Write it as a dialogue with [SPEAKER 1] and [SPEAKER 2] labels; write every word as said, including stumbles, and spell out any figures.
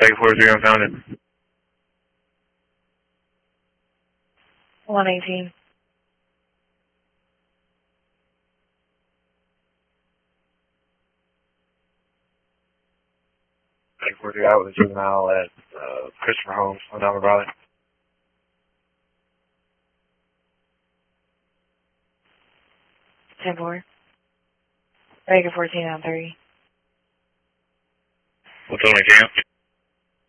[SPEAKER 1] Take forty-three unfounded.
[SPEAKER 2] one eighteen.
[SPEAKER 1] Take forty-three out with a juvenile at uh, Christopher Holmes on Dalmar Valley.
[SPEAKER 2] ten four. Vega fourteen on thirty.
[SPEAKER 1] What's on the camp?